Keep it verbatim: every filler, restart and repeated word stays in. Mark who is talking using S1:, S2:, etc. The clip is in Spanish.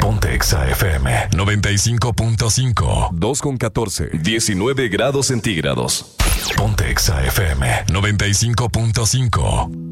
S1: Ponte Exa F M noventa y cinco punto cinco.
S2: dos con catorce. diecinueve grados centígrados.
S1: Ponte Exa F M noventa y cinco punto cinco.